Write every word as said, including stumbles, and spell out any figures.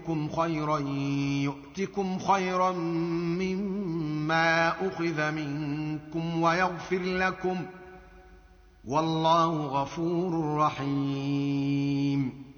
يؤتكم خيرا يؤتكم خيرا مما أخذ منكم ويغفر لكم، والله غفور رحيم.